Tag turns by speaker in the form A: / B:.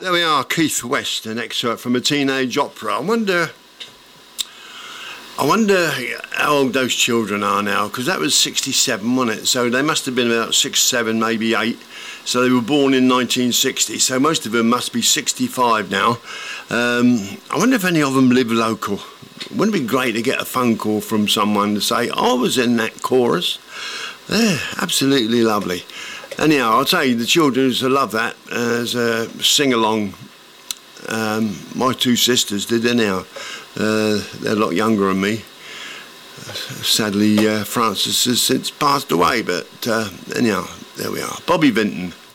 A: There we are, Keith West, an excerpt from a teenage opera. I wonder how old those children are now, because that was 67, wasn't it? So they must have been about 6, 7, maybe 8. So they were born in 1960, so most of them must be 65 now. I wonder if any of them live local. Wouldn't it be great to get a phone call from someone to say, I was in that chorus? Yeah, absolutely lovely. Anyhow, I'll tell you, the children used to love that as a sing-along. My two sisters did anyhow. They're a lot younger than me. Sadly, Francis has since passed away, but anyhow, there we are. Bobby Vinton.